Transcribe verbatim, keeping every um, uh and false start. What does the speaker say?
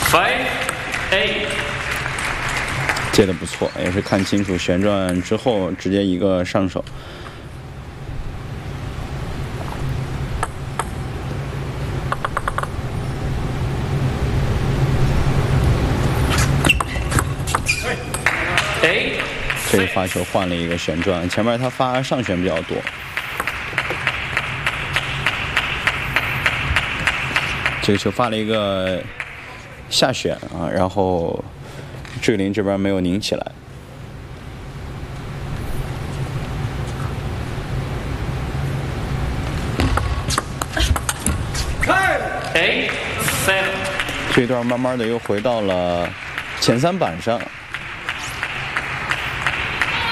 Five eight， 接的不错，也是看清楚旋转之后直接一个上手。 Eight， 这个发球换了一个旋转，前面他发上旋比较多。这个球发了一个下旋啊，然后志林这边没有拧起来。 Eight seven， 这一段慢慢的又回到了前三板上。